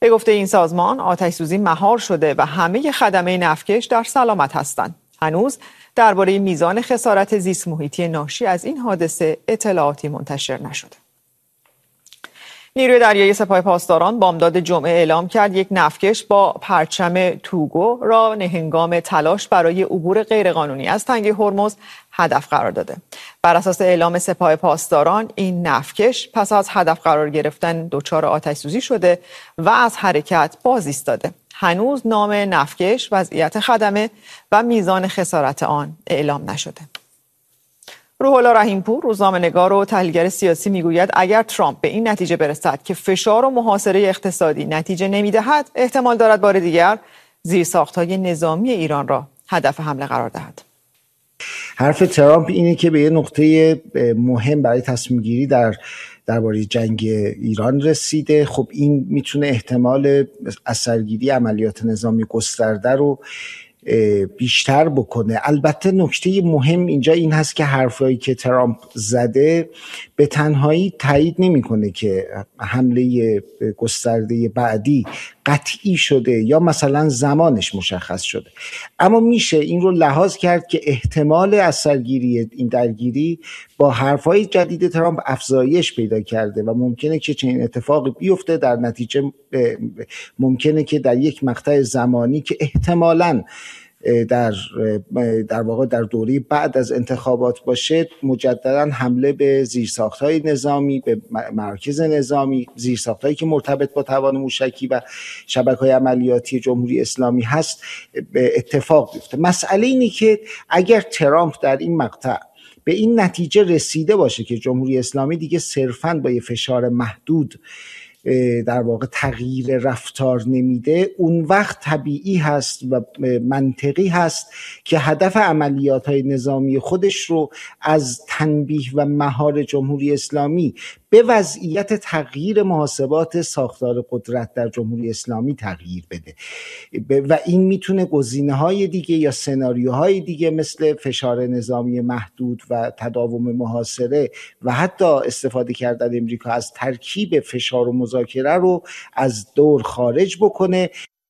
به گفته این سازمان آتش‌سوزی مهار شده و همه خدمه نفتکش در سلامت هستند. هنوز درباره میزان خسارت زیست محیطی ناشی از این حادثه اطلاعاتی منتشر نشده. نیروی دریایی سپاه پاسداران بامداد جمعه اعلام کرد یک نفتکش با پرچم توگو را هنگام تلاش برای عبور غیرقانونی از تنگه هرمز هدف قرار داده. بر اساس اعلام سپاه پاسداران این نفتکش پس از هدف قرار گرفتن دچار آتش‌سوزی شده و از حرکت باز ایستاده. هنوز نام نفتکش، وضعیت خدمه و میزان خسارت آن اعلام نشده. روح الله رحیم‌پور، روزنامه‌نگار و تحلیلگر سیاسی، میگوید اگر ترامپ به این نتیجه برسد که فشار و محاصره اقتصادی نتیجه نمی‌دهد، احتمال دارد بار دیگر زیرساخت‌های نظامی ایران را هدف حمله قرار دهد. حرف ترامپ اینه که به یه نقطه مهم برای تصمیم گیری درباره جنگ ایران رسیده. خب این میتونه احتمال اثرگیری عملیات نظامی گسترده رو بیشتر بکنه. البته نکته مهم اینجا این هست که حرفایی که ترامپ زده به تنهایی تایید نمیکنه که حمله گسترده بعدی قطعی شده یا مثلا زمانش مشخص شده، اما میشه این رو لحاظ کرد که احتمال اثرگیری این درگیری با حرفای جدید ترامپ افزایش پیدا کرده و ممکنه که چنین اتفاقی بیفته. در نتیجه ممکنه که در یک مقطع زمانی که احتمالاً در واقع در دوره بعد از انتخابات باشه، مجددا حمله به زیرساخت‌های نظامی، به مراکز نظامی، زیرساخت‌هایی که مرتبط با توان موشکی و شبکه‌های عملیاتی جمهوری اسلامی هست اتفاق بیفته. مسئله اینه که اگر ترامپ در این مقطع به این نتیجه رسیده باشه که جمهوری اسلامی دیگه صرفاً با یه فشار محدود در واقع تغییر رفتار نمیده، اون وقت طبیعی هست و منطقی هست که هدف عملیات‌های نظامی خودش رو از تنبیه و مهار جمهوری اسلامی به وضعیت تغییر محاسبات ساختار قدرت در جمهوری اسلامی تغییر بده و این میتونه گزینه‌های دیگه یا سناریوهای دیگه مثل فشار نظامی محدود و تداوم محاصره و حتی استفاده کردن امریکا از ترکیب فشار و مذاکره رو از دور خارج بکنه.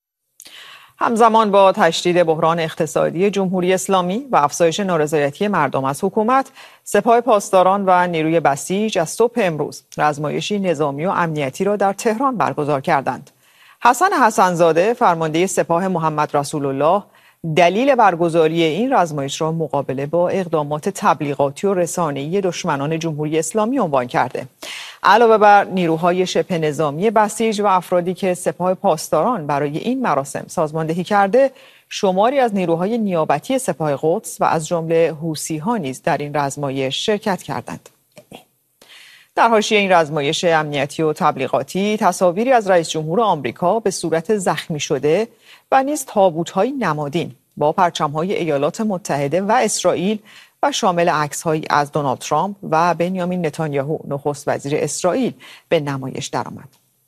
همزمان با تشدید بحران اقتصادی جمهوری اسلامی و افزایش نارضایتی مردم از حکومت، سپاه پاسداران و نیروی بسیج از صبح امروز رزمایشی نظامی و امنیتی را در تهران برگزار کردند. حسن حسن‌زاده، فرمانده سپاه محمد رسول الله، دلیل برگزاری این رزمایش را مقابله با اقدامات تبلیغاتی و رسانه‌ای دشمنان جمهوری اسلامی عنوان کرده. علاوه بر نیروهای شبه نظامی بسیج و افرادی که سپاه پاسداران برای این مراسم سازماندهی کرده، شماری از نیروهای نیابتی سپاه قدس و از جمله حوثی‌ها نیز در این رزمایش شرکت کردند. در حاشیه این رزمایش امنیتی و تبلیغاتی، تصاویری از رئیس جمهور آمریکا به صورت زخمی شده و نیز تابوت‌های نمادین با پرچم‌های ایالات متحده و اسرائیل و شامل عکس‌هایی از دونالد ترامپ و بنیامین نتانیاهو نخست وزیر اسرائیل به نمایش درآمد.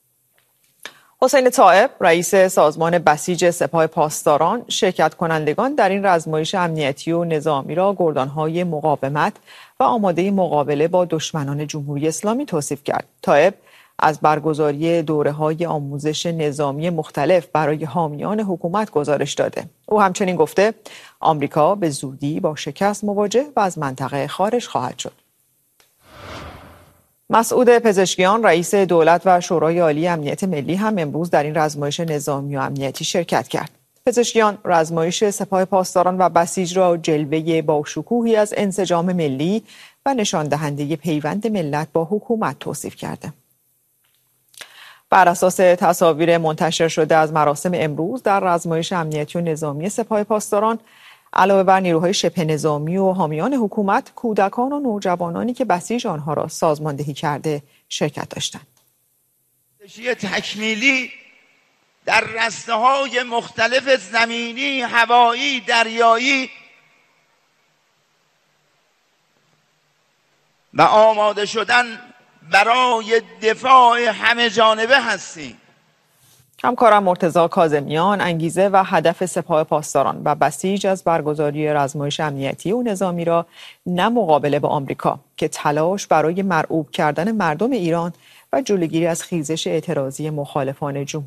حسین طائب، رئیس سازمان بسیج سپاه پاسداران، شرکت کنندگان در این رزمایش امنیتی و نظامی را گردان‌های مقاومت و آماده مقابله با دشمنان جمهوری اسلامی توصیف کرد. طائب از برگزاری دوره‌های آموزش نظامی مختلف برای حامیان حکومت گزارش داده. او همچنین گفته آمریکا به زودی با شکست مواجه و از منطقه خارج خواهد شد. مسعود پزشکیان، رئیس دولت و شورای عالی امنیت ملی، هم امروز در این رزمایش نظامی و امنیتی شرکت کرد. پزشکیان رزمایش سپاه پاسداران و بسیج را جلوه با شکوهی از انسجام ملی و نشان دهنده پیوند ملت با حکومت توصیف کرده. بر اساس تصاویر منتشر شده از مراسم امروز در رزمایش امنیتی و نظامی سپاه پاسداران، علاوه بر نیروهای شبه نظامی و حامیان حکومت، کودکان و نوجوانانی که بسیج آنها را سازماندهی کرده شرکت داشتند. تکمیلی در رسته‌های مختلف زمینی، هوایی، دریایی و آماده شدن برای دفاع همه جانبه هستیم. همکارم مرتضی کاظمیان انگیزه و هدف سپاه پاسداران و بسیج از برگزاری رزمایش امنیتی و نظامی را نه مقابله با آمریکا که تلاش برای مرعوب کردن مردم ایران و جلوگیری از خیزش اعتراضی مخالفان جمهوری